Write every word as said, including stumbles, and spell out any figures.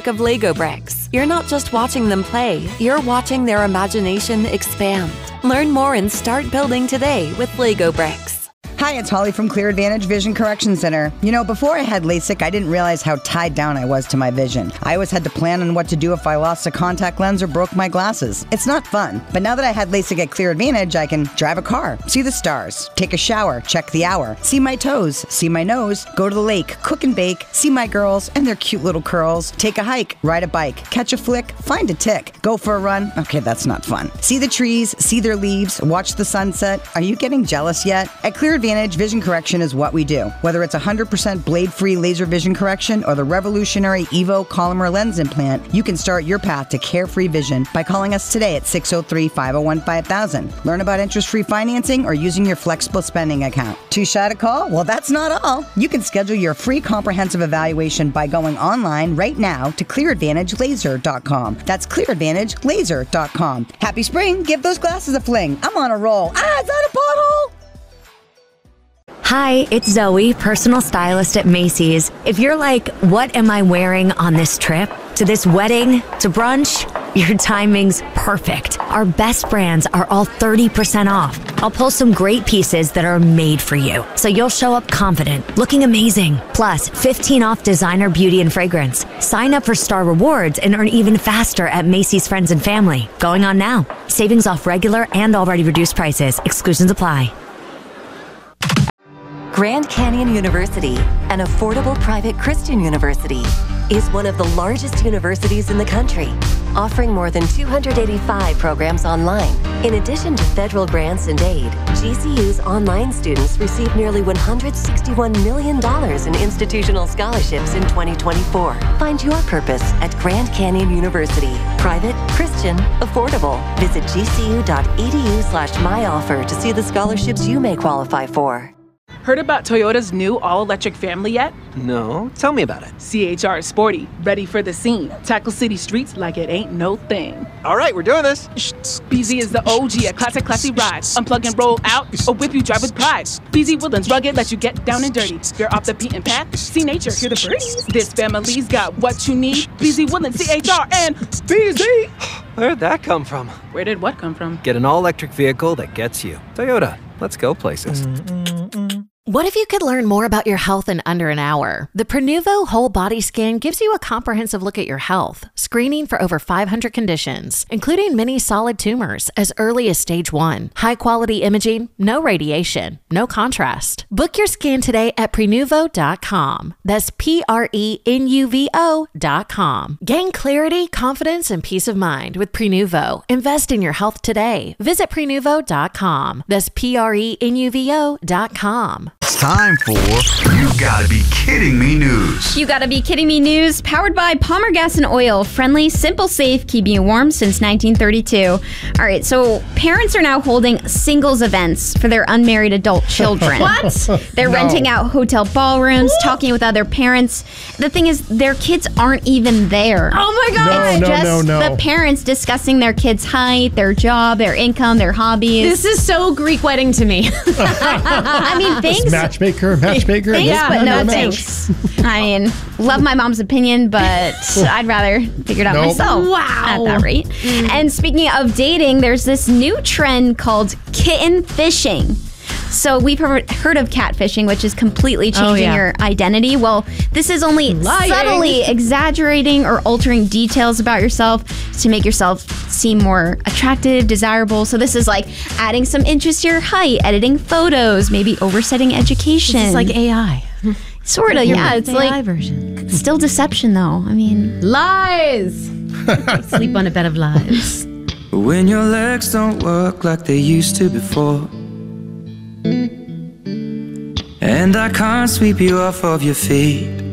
of Lego bricks. You're not just watching them play, you're watching their imagination expand. Learn more and start building today with Lego bricks. Hi, it's Holly from Clear Advantage Vision Correction Center. You know, before I had LASIK, I didn't realize how tied down I was to my vision. I always had to plan on what to do if I lost a contact lens or broke my glasses. It's not fun. But now that I had LASIK at Clear Advantage, I can drive a car, see the stars, take a shower, check the hour, see my toes, see my nose, go to the lake, cook and bake, see my girls and their cute little curls, take a hike, ride a bike, catch a flick, find a tick, go for a run. Okay, that's not fun. See the trees, see their leaves, watch the sunset. Are you getting jealous yet? At Clear Advantage, vision correction is what we do. Whether it's one hundred percent blade-free laser vision correction or the revolutionary Evo Collamer lens implant, you can start your path to carefree vision by calling us today at six oh three, five oh one, five thousand. Learn about interest-free financing or using your flexible spending account. Too shy to call? Well, that's not all. You can schedule your free comprehensive evaluation by going online right now to clear advantage laser dot com. That's clear advantage laser dot com. Happy spring. Give those glasses a fling. I'm on a roll. Ah, is that a pothole? Hi, it's Zoe, personal stylist at Macy's. If you're like, what am I wearing on this trip? To this wedding? To brunch? Your timing's perfect. Our best brands are all thirty percent off. I'll pull some great pieces that are made for you, so you'll show up confident, looking amazing. Plus, fifteen off designer beauty and fragrance. Sign up for Star Rewards and earn even faster at Macy's Friends and Family. Going on now. Savings off regular and already reduced prices. Exclusions apply. Grand Canyon University, an affordable private Christian university, is one of the largest universities in the country, offering more than two hundred eighty-five programs online. In addition to federal grants and aid, G C U's online students received nearly one hundred sixty-one million dollars in institutional scholarships in twenty twenty-four. Find your purpose at Grand Canyon University. Private, Christian, affordable. Visit gcu.edu slash myoffer to see the scholarships you may qualify for. Heard about Toyota's new all-electric family yet? No, tell me about it. C H R is sporty, ready for the scene. Tackle city streets like it ain't no thing. All right, we're doing this. B Z is the O G, a classic, classy ride. Unplug and roll out, or whip you drive with pride. B Z Woodlands rugged, let you get down and dirty. You're off the beaten path, see nature, hear the birds. This family's got what you need. B Z Woodlands, C H R, and B Z. Where'd that come from? Where did what come from? Get an all-electric vehicle that gets you. Toyota, let's go places. Mm-mm-mm. What if you could learn more about your health in under an hour? The Prenuvo Whole Body Scan gives you a comprehensive look at your health, screening for over five hundred conditions, including many solid tumors as early as stage one. High-quality imaging, no radiation, no contrast. Book your scan today at prenuvo dot com. That's P R E N U V O dot com. Gain clarity, confidence, and peace of mind with Prenuvo. Invest in your health today. Visit prenuvo dot com. That's P R E N U V O dot com. It's time for You Gotta Be Kidding Me News. You Gotta Be Kidding Me News, powered by Palmer Gas and Oil. Friendly, simple, safe, keeping you warm since nineteen thirty-two. All right, so parents are now holding singles events for their unmarried adult children. What? They're No. renting out hotel ballrooms, talking with other parents. The thing is, their kids aren't even there. Oh my God! It's No, no, just no, no. the parents discussing their kids' height, their job, their income, their hobbies. This is so Greek wedding to me. I mean, thanks. Matchmaker, matchmaker. Thanks, Yeah, but no no, no. thanks. I mean, love my mom's opinion, but I'd rather figure it out Nope. myself. Wow. At that rate. And speaking of dating, there's this new trend called kitten fishing. So we've heard, heard of catfishing, which is completely changing Oh, yeah. your identity. Well, this is only Lying. subtly exaggerating or altering details about yourself to make yourself seem more attractive, desirable. So this is like adding some interest to your height, editing photos, maybe oversetting education. It's like A I. Sort of, yeah. It's A I like version. still deception, though. I mean, Lies. Sleep on a bed of lies. When your legs don't work like they used to before, and I can't sweep you off of your feet,